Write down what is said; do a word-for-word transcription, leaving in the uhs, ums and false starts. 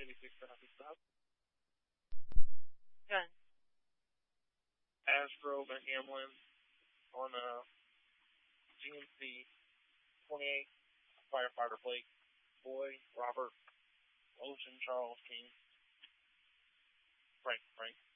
eighty-six traffic stop. Good. Astro and Hamlin on uh, G M C twenty-eight, firefighter Blake Boy, Robert, Ocean, Charles King, Frank, Frank.